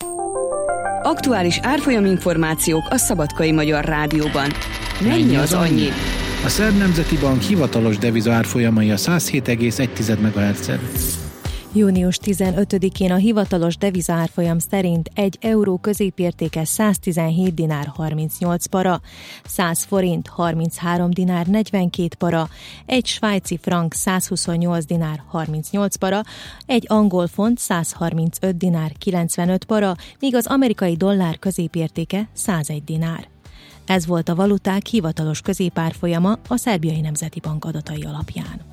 Aktuális árfolyaminformációk a Szabadkai Magyar Rádióban. Mennyi az annyi? A Szerb Nemzeti Bank hivatalos deviza árfolyamai a 107,1 MHz-en. Június 15-én a hivatalos devizaárfolyam szerint 1 euró középértéke 117 dinár 38 para, 100 forint 33 dinár 42 para, 1 svájci frank 128 dinár 38 para, 1 angol font 135 dinár 95 para, míg az amerikai dollár középértéke 101 dinár. Ez volt a valuták hivatalos középárfolyama a Szerbiai Nemzeti Bank adatai alapján.